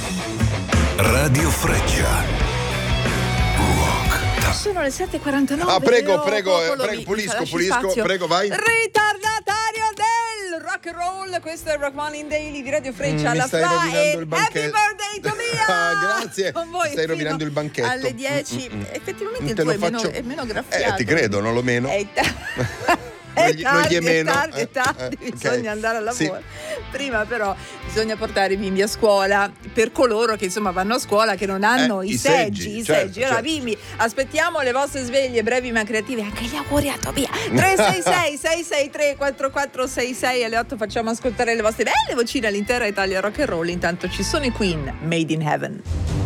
Radio Freccia. Sono le 7:49. Prego, pulisco, prego, vai. Ritardatario del rock and roll, questo è il Rock Morning Daily di Radio Freccia. Mi stai rovinando il Happy banchetto. birthday to me! Grazie, Con voi mi stai rovinando il banchetto. alle 10. Effettivamente il Te tuo lo faccio... è meno graffiato. Ti credo, non lo meno. È Non gli è meno. tardi, bisogna andare al lavoro. Sì. Prima però bisogna portare i bimbi a scuola, per coloro che insomma vanno a scuola che non hanno i seggi. Certo. Allora bimbi, aspettiamo le vostre sveglie brevi ma creative, anche gli auguri a Tobia. 366 663 4466, alle 8 facciamo ascoltare le vostre belle vocine all'intera Italia rock and roll. Intanto ci sono i Queen, Made in Heaven.